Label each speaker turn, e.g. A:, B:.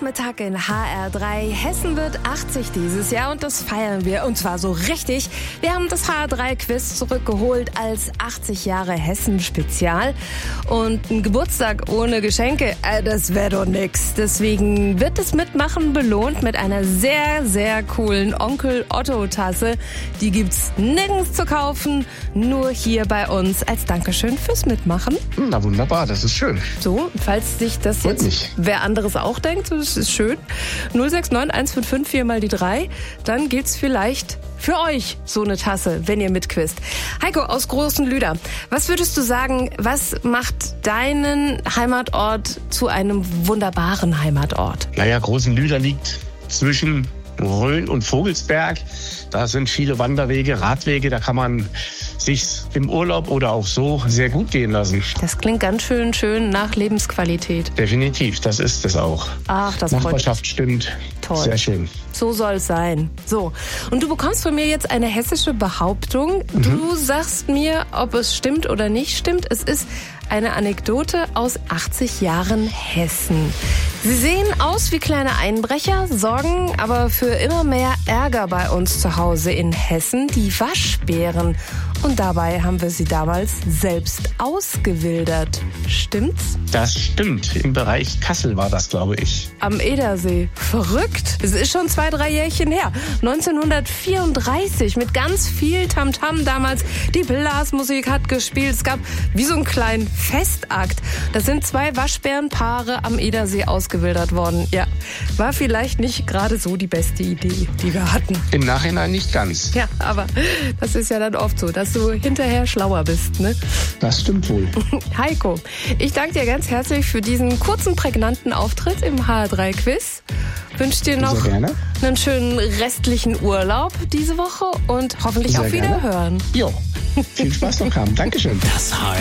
A: Nachmittag in HR3. Hessen wird 80 dieses Jahr und das feiern wir. Und zwar so richtig. Wir haben das HR3-Quiz zurückgeholt als 80 Jahre Hessen-Spezial. Und ein Geburtstag ohne Geschenke, das wäre doch nix. Deswegen wird das Mitmachen belohnt mit einer sehr, sehr coolen Onkel-Otto-Tasse. Die gibt's nirgends zu kaufen, nur hier bei uns als Dankeschön fürs Mitmachen.
B: Na wunderbar, das ist schön.
A: So, falls sich das jetzt wer anderes auch denkt, das ist schön. 069 155 4 mal die 3. Dann gibt's vielleicht für euch so eine Tasse, wenn ihr mitquizt. Heiko aus Großen Lüder, was würdest du sagen, was macht deinen Heimatort zu einem wunderbaren Heimatort?
B: Naja, Großen Lüder liegt zwischen Rhön und Vogelsberg. Da sind viele Wanderwege, Radwege, da kann man sich im Urlaub oder auch so sehr gut gehen lassen.
A: Das klingt ganz schön nach Lebensqualität.
B: Definitiv, das ist es auch.
A: Ach, das freut mich.
B: Nachbarschaft stimmt.
A: Toll.
B: Sehr schön.
A: So soll es sein. So, und du bekommst von mir jetzt eine hessische Behauptung. Du sagst mir, ob es stimmt oder nicht stimmt. Es ist eine Anekdote aus 80 Jahren Hessen. Sie sehen aus wie kleine Einbrecher, sorgen aber für immer mehr Ärger bei uns zu Hause in Hessen, die Waschbären. Und dabei haben wir sie damals selbst ausgewildert. Stimmt's?
B: Das stimmt. Im Bereich Kassel war das, glaube ich.
A: Am Edersee. Verrückt. Es ist schon 2-3 Jährchen her. 1934 mit ganz viel Tamtam damals. Die Blasmusik hat gespielt. Es gab wie so einen kleinen Festakt. Da sind 2 Waschbärenpaare am Edersee ausgewildert worden. Ja, war vielleicht nicht gerade so die beste Idee, die wir hatten.
B: Im Nachhinein nicht ganz.
A: Ja, aber das ist ja dann oft so, dass du hinterher schlauer bist, ne?
B: Das stimmt wohl.
A: Heiko, ich danke dir ganz herzlich für diesen kurzen, prägnanten Auftritt im HR3-Quiz. Wünsche dir noch einen schönen restlichen Urlaub diese Woche und hoffentlich
B: Sehr
A: auf Wiederhören.
B: Jo, viel Spaß noch haben. Dankeschön.
C: Das